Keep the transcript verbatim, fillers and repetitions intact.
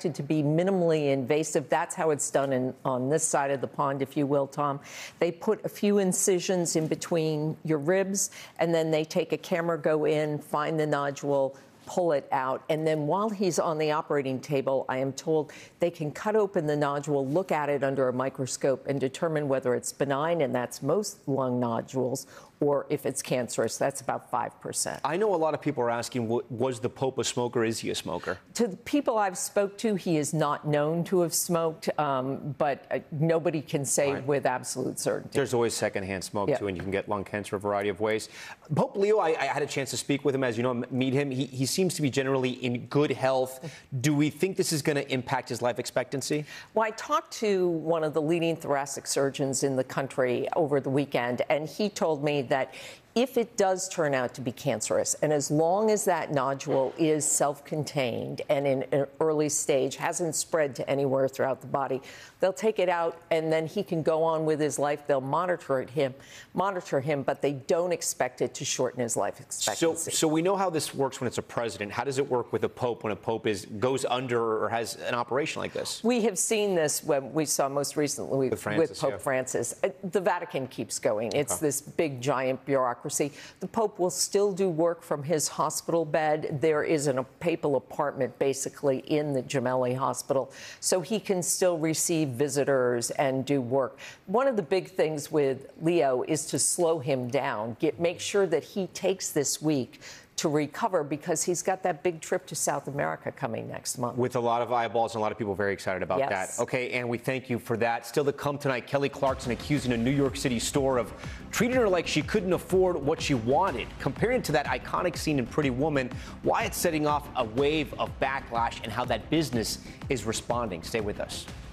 expected to be minimally invasive. That's how it's done in, on this side of the pond, if you will, Tom. They put a few incisions in between your ribs, and then they take a camera, go in, find the nodule, pull it out. And then while he's on the operating table, I am told they can cut open the nodule, look at it under a microscope, and determine whether it's benign, and that's most lung nodules, or if it's cancerous. That's about five percent. I know a lot of people are asking, was the Pope a smoker? Is he a smoker? To the people I've spoke to, he is not known to have smoked, um, but uh, nobody can say right. with absolute certainty. There's always secondhand smoke, yeah. too, and you can get lung cancer a variety of ways. Pope Leo, I, I had a chance to speak with him, as you know, meet him. He, he seems to be generally in good health. Do we think this is going to impact his life expectancy? Well, I talked to one of the leading thoracic surgeons in the country over the weekend, and he told me that if it does turn out to be cancerous, and as long as that nodule is self-contained and in an early stage, hasn't spread to anywhere throughout the body, they'll take it out and then he can go on with his life. They'll monitor it, him, monitor him, but they don't expect it to shorten his life expectancy. So, so we know how this works when it's a president. How does it work with a pope when a pope is goes under or has an operation like this? We have seen this when we saw most recently with, Francis, with Pope yeah. Francis. The Vatican keeps going. It's okay. This big, giant bureaucracy. The Pope will still do work from his hospital bed. There is an, a papal apartment basically in the Gemelli Hospital, so he can still receive visitors and do work. One of the big things with Leo is to slow him down, get, make sure that he takes this week to recover, because he's got that big trip to South America coming next month. With a lot of eyeballs and a lot of people very excited about yes. that. Okay, and we thank you for that. Still to come tonight, Kelly Clarkson accusing a New York City store of treating her like she couldn't afford what she wanted. Comparing it to that iconic scene in Pretty Woman, why it's setting off a wave of backlash and how that business is responding. Stay with us.